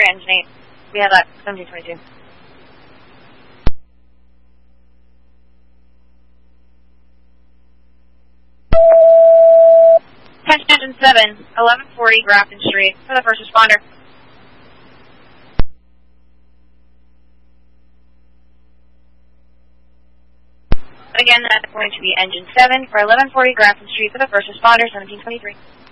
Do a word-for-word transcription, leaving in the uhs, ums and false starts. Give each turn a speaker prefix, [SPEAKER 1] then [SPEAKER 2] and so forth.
[SPEAKER 1] engine eight. We have that, seventeen twenty-two. Attention engine seven, eleven forty Grafton Street, for the first responder. Again, that's going to be engine seven for eleven forty Grafton Street for the first responder, seventeen twenty-three.